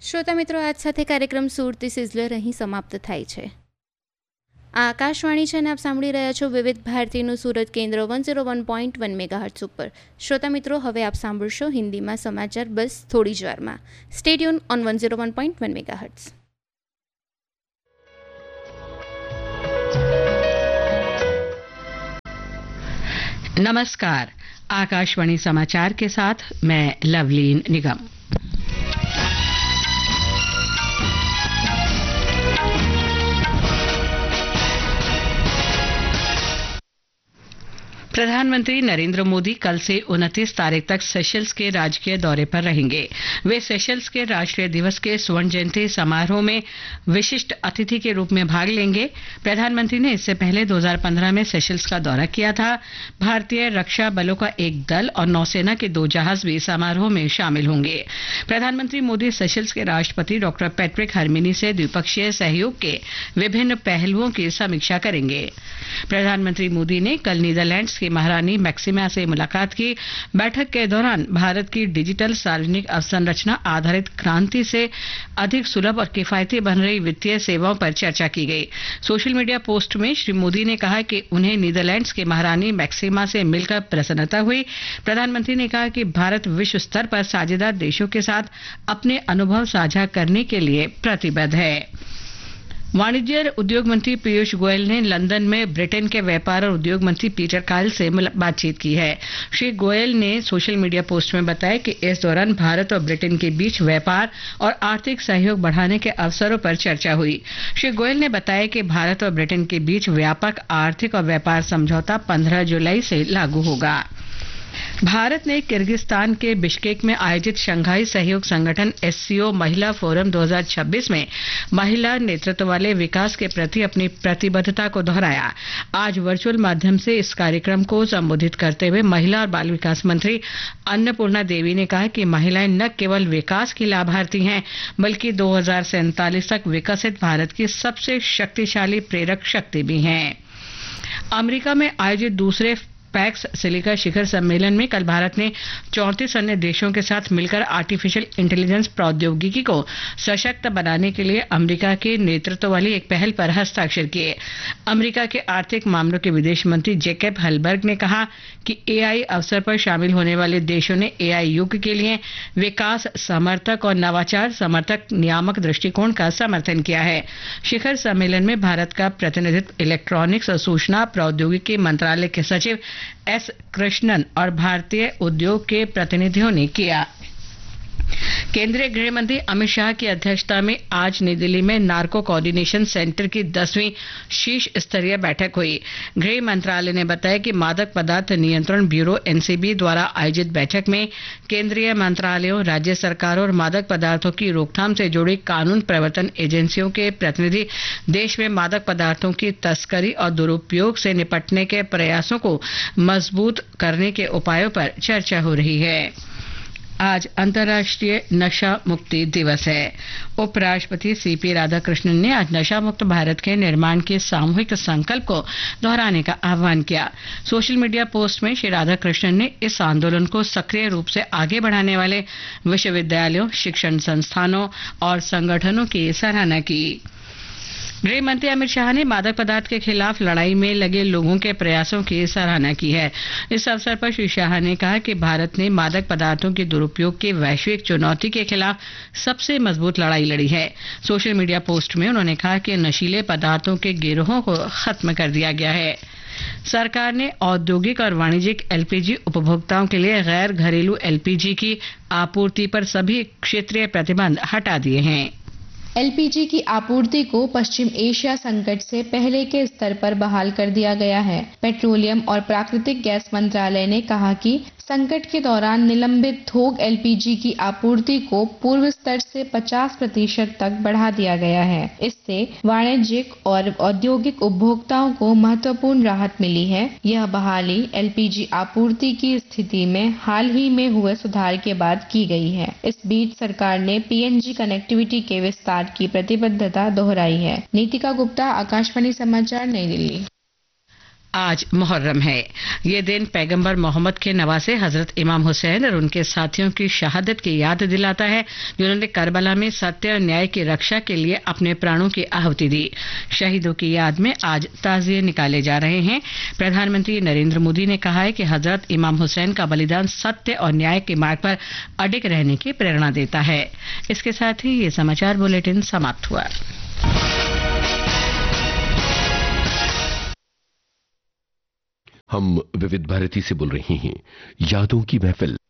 શ્રોતા મિત્રો, આજ સાથે કાર્યક્રમ સુરતી સિઝલર અહીં સમાપ્ત થાય છે. આ આકાશવાણી છે અને આપ સાંભળી રહ્યા છો વિવિધ ભારતીનું સુરત કેન્દ્ર 101.1 મેગાહર્ટ્ઝ ઉપર. શ્રોતા મિત્રો, હવે આપ સાંભળશો હિન્દીમાં સમાચાર બસ થોડી જ વારમાં. Stay tune on 101.1 megahertz. नमस्कार, आकाशवाणी समाचार के साथ मैं लवलीन निगम। प्रधानमंत्री नरेंद्र मोदी कल से 29 तारीख तक सेशल्स के राजकीय दौरे पर रहेंगे। वे सेशल्स के राष्ट्रीय दिवस के स्वर्ण जयंती समारोह में विशिष्ट अतिथि के रूप में भाग लेंगे। प्रधानमंत्री ने इससे पहले 2015 में सेशल्स का दौरा किया था। भारतीय रक्षा बलों का एक दल और नौसेना के 2 जहाज भी समारोह में शामिल होंगे। प्रधानमंत्री मोदी सेशल्स के राष्ट्रपति डॉक्टर पैट्रिक हरमिनी से द्विपक्षीय सहयोग के विभिन्न पहलुओं की समीक्षा करेंगे। प्रधानमंत्री मोदी ने कल नीदरलैंड्स महारानी मैक्सिमा से मुलाकात की। बैठक के दौरान भारत की डिजिटल सार्वजनिक अवसंरचना आधारित क्रांति से अधिक सुलभ और किफायती बन रही वित्तीय सेवाओं पर चर्चा की गई। सोशल मीडिया पोस्ट में श्री मोदी ने कहा कि उन्हें नीदरलैंड्स के महारानी मैक्सिमा से मिलकर प्रसन्नता हुई। प्रधानमंत्री ने कहा कि भारत विश्व स्तर पर साझेदार देशों के साथ अपने अनुभव साझा करने के लिए प्रतिबद्ध है। वाणिज्य और उद्योग मंत्री पीयूष गोयल ने लंदन में ब्रिटेन के व्यापार और उद्योग मंत्री पीटर कायल से बातचीत की है। श्री गोयल ने सोशल मीडिया पोस्ट में बताया कि इस दौरान भारत और ब्रिटेन के बीच व्यापार और आर्थिक सहयोग बढ़ाने के अवसरों पर चर्चा हुई। श्री गोयल ने बताया कि भारत और ब्रिटेन के बीच व्यापक आर्थिक और व्यापार समझौता 15 जुलाई से लागू होगा। भारत ने किर्गिस्तान के बिश्केक में आयोजित शंघाई सहयोग संगठन एससीओ महिला फोरम 2026 में महिला नेतृत्व वाले विकास के प्रति अपनी प्रतिबद्धता को दोहराया। आज वर्चुअल माध्यम से इस कार्यक्रम को संबोधित करते हुए महिला और बाल विकास मंत्री अन्नपूर्णा देवी ने कहा कि महिलाएं न केवल विकास की लाभार्थी हैं, बल्कि 2047 तक विकसित भारत की सबसे शक्तिशाली प्रेरक शक्ति भी हैं। अमेरिका में आयोजित दूसरे पैक्स सिलिका शिखर सम्मेलन में कल भारत ने 34 अन्य देशों के साथ मिलकर आर्टिफिशियल इंटेलिजेंस प्रौद्योगिकी को सशक्त बनाने के लिए अमेरिका के नेतृत्व वाली एक पहल पर हस्ताक्षर किए। अमेरिका के आर्थिक मामलों के विदेश मंत्री जेकब हलबर्ग ने कहा कि एआई अवसर पर शामिल होने वाले देशों ने एआई युग के लिए विकास समर्थक और नवाचार समर्थक नियामक दृष्टिकोण का समर्थन किया है। शिखर सम्मेलन में भारत का प्रतिनिधित्व इलेक्ट्रॉनिक्स और सूचना प्रौद्योगिकी मंत्रालय के सचिव एस कृष्णन और भारतीय उद्योग के प्रतिनिधियों ने किया। केंद्रीय गृह मंत्री अमित शाह की अध्यक्षता में आज नई दिल्ली में नार्को कोऑर्डिनेशन सेंटर की 10वीं शीर्ष स्तरीय बैठक हुई। गृह मंत्रालय ने बताया कि मादक पदार्थ नियंत्रण ब्यूरो एनसीबी द्वारा आयोजित बैठक में केंद्रीय मंत्रालयों, राज्य सरकारों और मादक पदार्थों की रोकथाम से जुड़ी कानून प्रवर्तन एजेंसियों के प्रतिनिधि देश में मादक पदार्थों की तस्करी और दुरुपयोग से निपटने के प्रयासों को मजबूत करने के उपायों पर चर्चा हो रही है। आज अंतर्राष्ट्रीय नशा मुक्ति दिवस है। उपराष्ट्रपति सीपी राधाकृष्णन ने आज नशा मुक्त भारत के निर्माण के सामूहिक संकल्प को दोहराने का आह्वान किया। सोशल मीडिया पोस्ट में श्री राधाकृष्णन ने इस आंदोलन को सक्रिय रूप से आगे बढ़ाने वाले विश्वविद्यालयों, शिक्षण संस्थानों और संगठनों की सराहना की। गृह मंत्री अमित शाह ने मादक पदार्थ के खिलाफ लड़ाई में लगे लोगों के प्रयासों की सराहना की है। इस अवसर पर श्री शाह ने कहा कि भारत ने मादक पदार्थों के दुरुपयोग की वैश्विक चुनौती के खिलाफ सबसे मजबूत लड़ाई लड़ी है। सोशल मीडिया पोस्ट में उन्होंने कहा कि नशीले पदार्थों के गिरोहों को खत्म कर दिया गया है। सरकार ने औद्योगिक और वाणिज्यिक एलपीजी उपभोक्ताओं के लिए गैर घरेलू एलपीजी की आपूर्ति पर सभी क्षेत्रीय प्रतिबंध हटा दिए हैं। एलपीजी की आपूर्ति को पश्चिम एशिया संकट से पहले के स्तर पर बहाल कर दिया गया है। पेट्रोलियम और प्राकृतिक गैस मंत्रालय ने कहा कि संकट के दौरान निलंबित थोक एलपीजी की आपूर्ति को पूर्व स्तर से 50% तक बढ़ा दिया गया है। इससे वाणिज्यिक और औद्योगिक उपभोक्ताओं को महत्वपूर्ण राहत मिली है। यह बहाली एलपीजी आपूर्ति की स्थिति में हाल ही में हुए सुधार के बाद की गई है। इस बीच सरकार ने पीएनजी कनेक्टिविटी के विस्तार की प्रतिबद्धता दोहराई है। नीतिका गुप्ता, आकाशवाणी समाचार, नई दिल्ली। आज मुहर्रम है। ये दिन पैगंबर मोहम्मद के नवासे हजरत इमाम हुसैन और उनके साथियों की शहादत की याद दिलाता है, जिन्होंने करबला में सत्य और न्याय की रक्षा के लिए अपने प्राणों की आहुति दी। शहीदों की याद में आज ताज़िए निकाले जा रहे हैं। प्रधानमंत्री नरेंद्र मोदी ने कहा है कि हजरत इमाम हुसैन का बलिदान सत्य और न्याय के मार्ग पर अडिग रहने की प्रेरणा देता है। इसके साथ ही ये समाचार बुलेटिन समाप्त हुआ। हम विविध भारती से बोल रहे हैं। यादों की महफिल